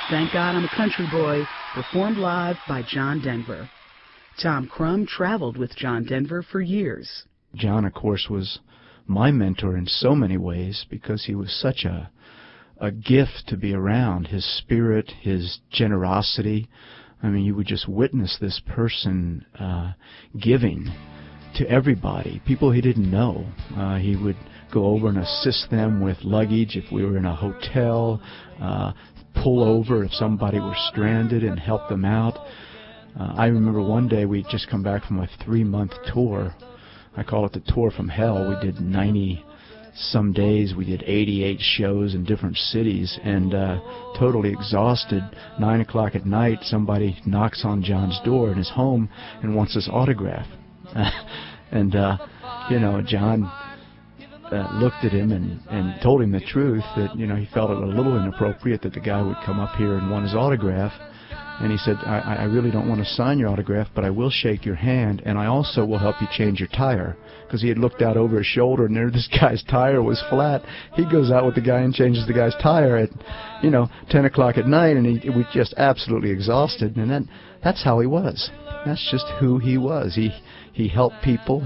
Thank God I'm a Country Boy, performed live by John Denver. Tom Crum traveled with John Denver for years. John, of course, was my mentor in so many ways because he was such a gift to be around. His spirit, his generosity. I mean, you would just witness this person giving to everybody, people he didn't know. He would go over and assist them with luggage if we were in a hotel, pull over if somebody were stranded and help them out. I remember one day we'd just come back from a 3-month tour. I call it the tour from hell. We did 90-some days. We did 88 shows in different cities, and totally exhausted. 9 o'clock at night, somebody knocks on John's door in his home and wants his autograph. And John looked at him and told him the truth, that, he felt it a little inappropriate that the guy would come up here and want his autograph. And he said, I really don't want to sign your autograph, but I will shake your hand, and I also will help you change your tire. Because he had looked out over his shoulder, and there this guy's tire was flat. He goes out with the guy and changes the guy's tire at, 10 o'clock at night, and he was just absolutely exhausted. And that's how he was. That's just who he was. He helped people.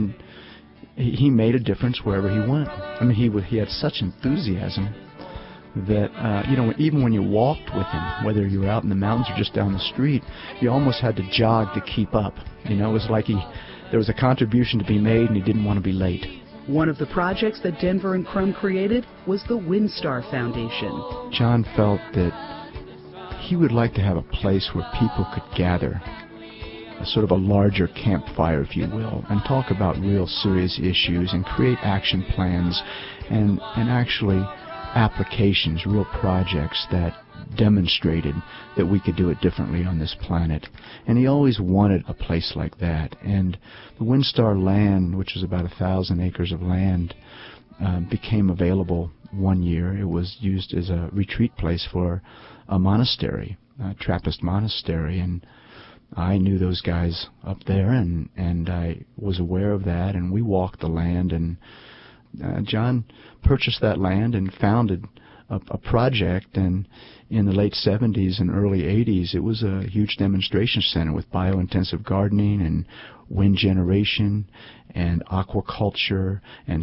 He made a difference wherever he went. I mean, he had such enthusiasm that, even when you walked with him, whether you were out in the mountains or just down the street, you almost had to jog to keep up. It was like there was a contribution to be made, and he didn't want to be late. One of the projects that Denver and Crum created was the WinStar Foundation. John felt that he would like to have a place where people could gather, a sort of a larger campfire, if you will, and talk about real serious issues and create action plans and actually applications, real projects that demonstrated that we could do it differently on this planet. And he always wanted a place like that. And the WinStar land, which was about 1,000 acres of land, became available one year. It was used as a retreat place for a monastery, a Trappist monastery. And I knew those guys up there, and I was aware of that, and we walked the land, and John purchased that land and founded a project, and in the late 70s and early 80s, it was a huge demonstration center with biointensive gardening and wind generation and aquaculture and